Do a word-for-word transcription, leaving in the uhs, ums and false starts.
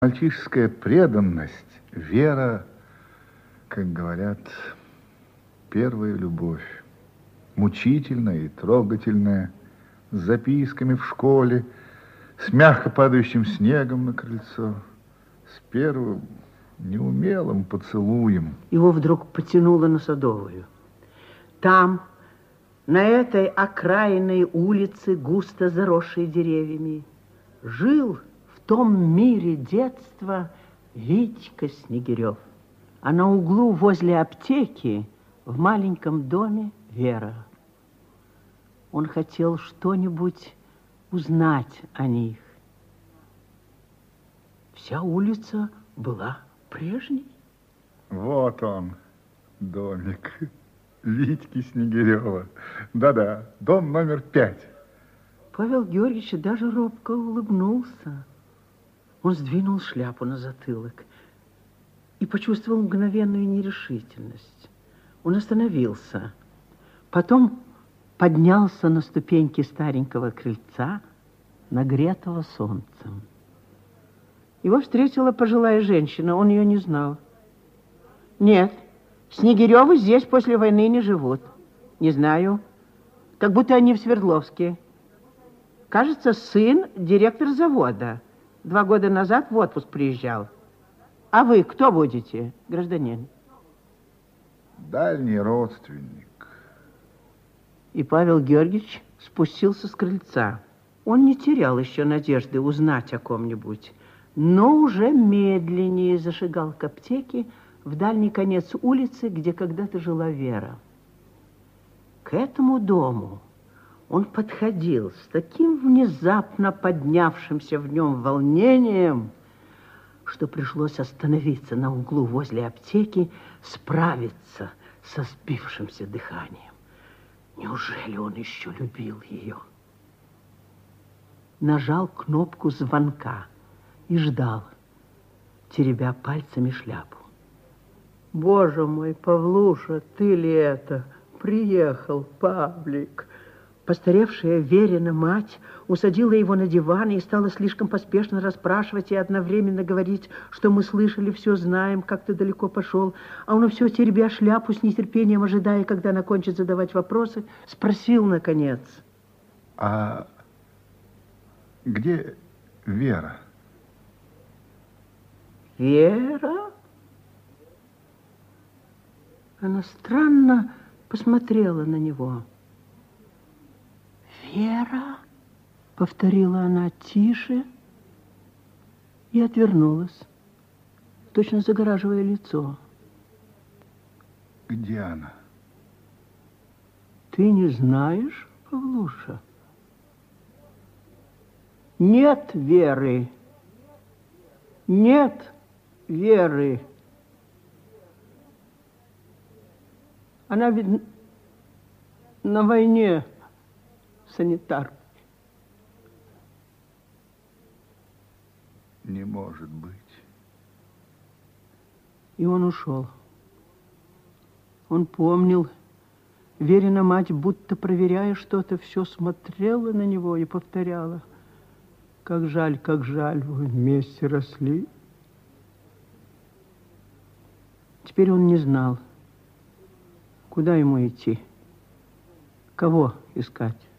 Мальчишеская преданность, вера, как говорят, первая любовь, мучительная и трогательная, с записками в школе, с мягко падающим снегом на крыльцо, с первым неумелым поцелуем. Его вдруг потянуло на Садовую. Там, на этой окраинной улице, густо заросшей деревьями, жил в том мире детства Витька Снегирев. А на углу возле аптеки в маленьком доме Вера. Он хотел что-нибудь узнать о них. Вся улица была прежней. Вот он, домик Витьки Снегирева. Да-да, дом номер пять. Павел Георгиевич даже робко улыбнулся. Он сдвинул шляпу на затылок и почувствовал мгновенную нерешительность. Он остановился, потом поднялся на ступеньки старенького крыльца, нагретого солнцем. Его встретила пожилая женщина, он ее не знал. Нет, Снегиревы здесь после войны не живут. Не знаю, как будто они в Свердловске. Кажется, сын директор завода. Два года назад в отпуск приезжал. А вы кто будете, гражданин? Дальний родственник. И Павел Георгиевич спустился с крыльца. Он не терял еще надежды узнать о ком-нибудь, но уже медленнее зашагал к аптеке в дальний конец улицы, где когда-то жила Вера. К этому дому он подходил с таким внезапно поднявшимся в нем волнением, что пришлось остановиться на углу возле аптеки, справиться со сбившимся дыханием. Неужели он еще любил ее? Нажал кнопку звонка и ждал, теребя пальцами шляпу. Боже мой, Павлуша, ты ли это? Приехал, Павлик. Постаревшая Верина мать усадила его на диван и стала слишком поспешно расспрашивать и одновременно говорить, что мы слышали, все знаем, как ты далеко пошел. А он все, теребя шляпу, с нетерпением ожидая, когда она кончит задавать вопросы, спросил, наконец. А где Вера? Вера? Она странно посмотрела на него. «Вера?» — повторила она тише и отвернулась, точно загораживая лицо. Где она? Ты не знаешь, Павлуша? Нет Веры. Нет Веры. Она ведь на войне санитар. Не может быть. И он ушел. Он помнил, Верина мать, будто проверяя что-то, все смотрела на него и повторяла: как жаль, как жаль, вы вместе росли. Теперь он не знал, куда ему идти, кого искать.